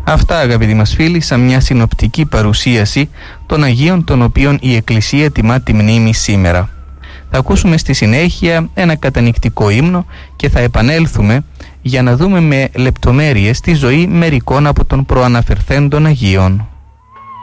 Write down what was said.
Αυτά, αγαπητοί μας φίλοι, σαν μια συνοπτική παρουσίαση των Αγίων των οποίων η Εκκλησία τιμά τη μνήμη σήμερα. Θα ακούσουμε στη συνέχεια ένα κατανυκτικό ύμνο και θα επανέλθουμε για να δούμε με λεπτομέρειες τη ζωή μερικών από των προαναφερθέντων Αγίων.